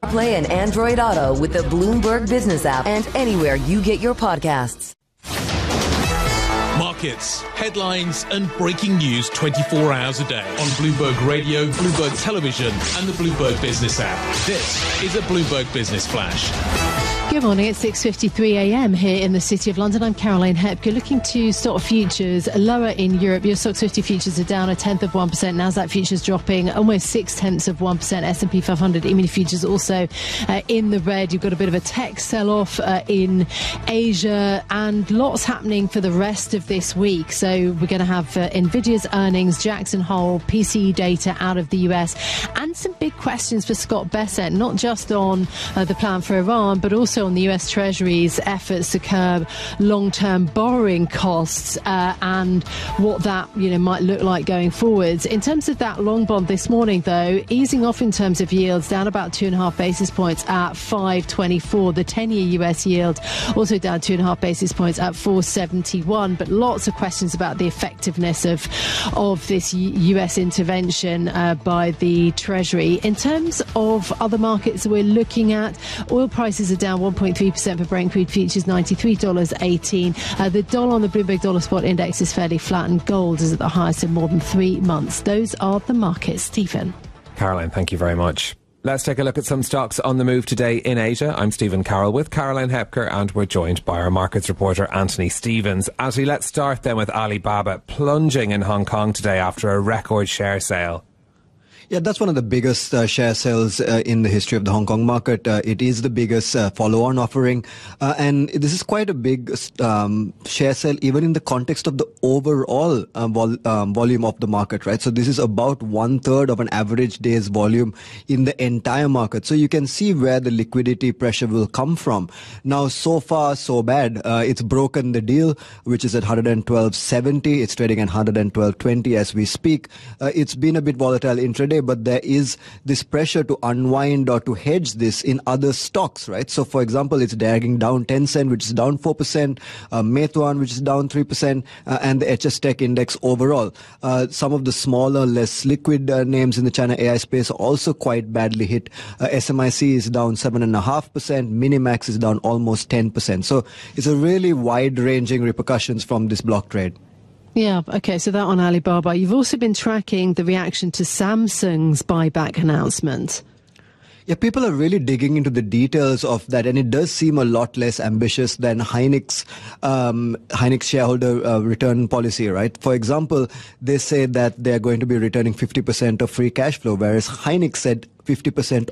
Play and Android Auto with the Bloomberg Business app and anywhere you get your podcasts. Markets, headlines and breaking news 24 hours a day on Bloomberg Radio, Bloomberg Television and the Bloomberg Business app. This is a Bloomberg Business Flash. Good morning, it's 6:53 a.m. here in the City of London. I'm Caroline Hepker. Looking to stock futures lower in Europe. Your Stoxx 50 futures are down 0.1%. Nasdaq futures dropping almost 0.6%. S&P 500 E-mini futures also in the red. You've got a bit of a tech sell-off in Asia and lots happening for the rest of this week. So we're going to have Nvidia's earnings, Jackson Hole, PCE data out of the US, and some big questions for Scott Bessent, not just on the plan for Iran, but also on the US Treasury's efforts to curb long-term borrowing costs and what that might look like going forwards. In terms of that long bond this morning, though, easing off in terms of yields, down about 2.5 basis points at 5.24. The 10-year US yield also down 2.5 basis points at 4.71. But lots of questions about the effectiveness of this US intervention by the Treasury. In terms of other markets we're looking at, oil prices are down 1.3% for Brent crude futures, $93.18. The dollar on the Bloomberg Dollar Spot Index is fairly flat, and gold is at the highest in more than 3 months. Those are the markets. Stephen. Caroline, thank you very much. Let's take a look at some stocks on the move today in Asia. I'm Stephen Carroll with Caroline Hepker, and we're joined by our markets reporter Anthony Stevens. Anthony, let's start then with Alibaba plunging in Hong Kong today after a record share sale. Yeah, that's one of the biggest share sales in the history of the Hong Kong market. It is the biggest follow-on offering. And this is quite a big share sale, even in the context of the overall volume of the market, right? So this is about 1/3 of an average day's volume in the entire market. So you can see where the liquidity pressure will come from. Now, so far, so bad. It's broken the deal, which is at 112.70. It's trading at 112.20 as we speak. It's been a bit volatile intraday, but there is this pressure to unwind or to hedge this in other stocks, right? So, for example, it's dragging down Tencent, which is down 4%, Meituan, which is down 3%, and the HS Tech Index overall. Some of the smaller, less liquid names in the China AI space are also quite badly hit. SMIC is down 7.5%, Minimax is down almost 10%. So it's a really wide-ranging repercussions from this block trade. Yeah, okay, so that on Alibaba. You've also been tracking the reaction to Samsung's buyback announcement. Yeah, people are really digging into the details of that, and it does seem a lot less ambitious than Hynix shareholder return policy, right? For example, they say that they're going to be returning 50% of free cash flow, whereas Hynix said 50%